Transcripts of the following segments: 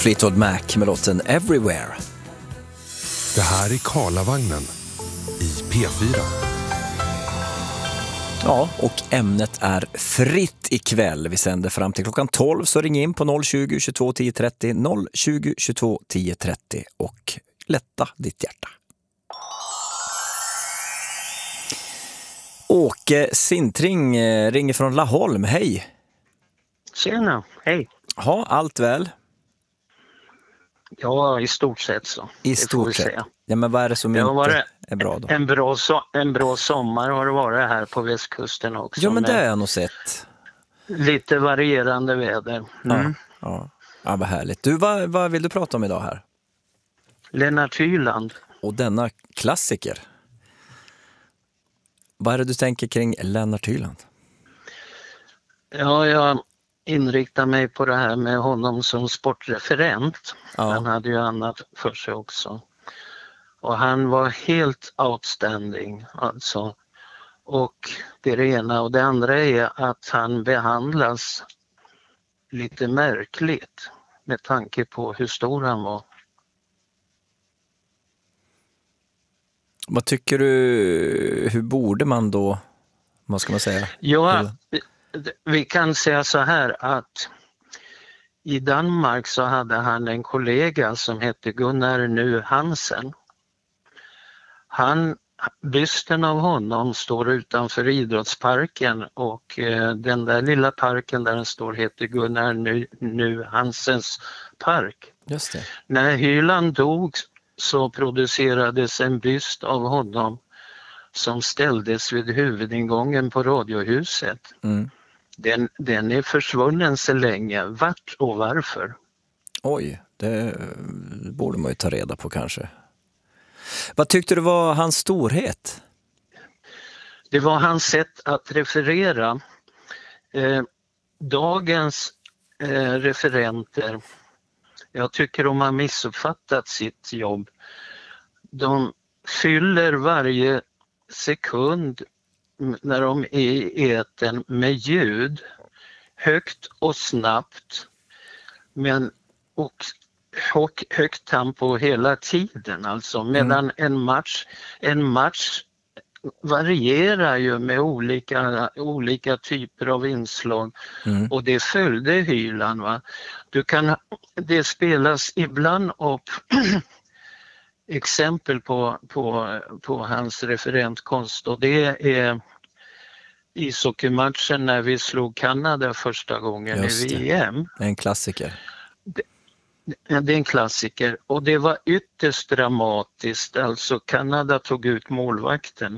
Fleetwood Mac med låten Everywhere. Det här är Karlavagnen i P4. Ja, och ämnet är fritt ikväll. Vi sänder fram till klockan 12, så ring in på 020 22 10 30, 020 22 10 30 och lätta ditt hjärta. Åke Sintring ringer från Laholm. Hej! Tjena, hej. Ja, allt väl? Ja, i stort sett så. I stort sett. Ja, men vad är det som inte är bra då? En bra sommar har det varit här på västkusten också. Ja, men det har jag nog sett. Lite varierande väder. Ja, vad härligt. Du, vad vill du prata om idag här? Lennart Hyland. Och denna klassiker. Vad är det du tänker kring Lennart Hyland? Ja, jag inriktar mig på det här med honom som sportreferent. Ja. Han hade ju annat för sig också. Och han var helt outstanding alltså. Och det är det ena. Och det andra är att han behandlas lite märkligt med tanke på hur stor han var. Vad tycker du, hur borde man då, vad ska man säga? Ja, vi kan säga så här att i Danmark så hade han en kollega som hette Gunnar Nu Hansen. Bysten av honom står utanför idrottsparken och den där lilla parken där den står heter Gunnar Nu Hansens park. Just det. När Hyland dog så producerades en byst av honom som ställdes vid huvudingången på Radiohuset. Mm. Den är försvunnen så länge. Vart och varför? Oj, det borde man ju ta reda på kanske. Vad tyckte du var hans storhet? Det var hans sätt att referera. Dagens referenter, jag tycker de har missuppfattat sitt jobb. De fyller varje sekund när de är i etern med ljud, högt och snabbt, men och högt tempo hela tiden alltså, medan en match varierar ju med olika typer av inslag och det följde Hyland, va. Det spelas ibland upp exempel på hans referentkonst och det är ishockeymatchen när vi slog Kanada första gången i VM. En klassiker. Det är en klassiker och det var ytterst dramatiskt, alltså Kanada tog ut målvakten.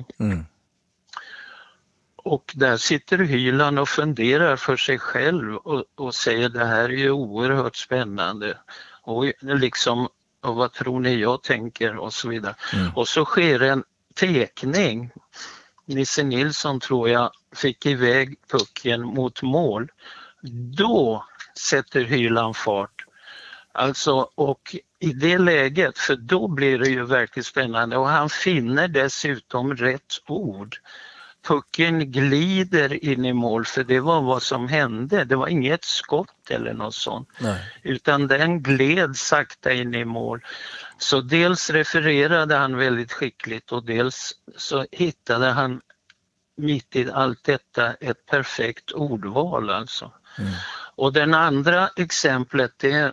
Och där sitter Hyland och funderar för sig själv och säger det här är ju oerhört spännande och liksom, och vad tror ni jag tänker och så vidare. Och så sker en tekning. Nisse Nilsson tror jag fick iväg pucken mot mål. Då sätter Hyland fart. Alltså, och i det läget, för då blir det ju verkligen spännande och han finner dessutom rätt ord. Pucken glider in i mål, för det var vad som hände. Det var inget skott eller något sånt. Nej. Utan den gled sakta in i mål. Så dels refererade han väldigt skickligt och dels så hittade han mitt i allt detta ett perfekt ordval alltså. Och den andra exemplet det